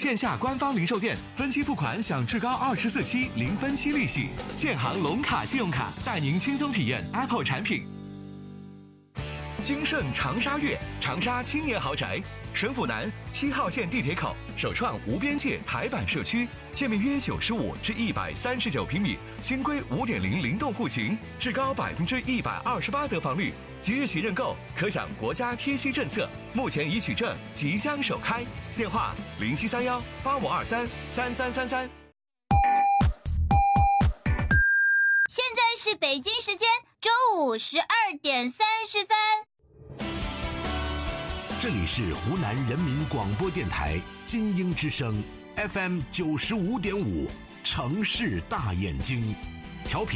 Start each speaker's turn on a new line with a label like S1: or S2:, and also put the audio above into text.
S1: 线下官方零售店，分期付款享至高24期零分期利息。建行龙卡信用卡带您轻松体验 Apple 产品。金盛长沙悦，长沙青年豪宅，省府南7号线地铁口，首创无边界台版社区，建面约95至139平米，新规5.0灵动户型，至高128%得房率。即日起认购可享国家贴息政策，目前已取证，即将首开。电话073185233333。
S2: 现在是北京时间中午12点30分。
S3: 这里是湖南人民广播电台金鹰之声 FM 95.5，城市大眼睛，调频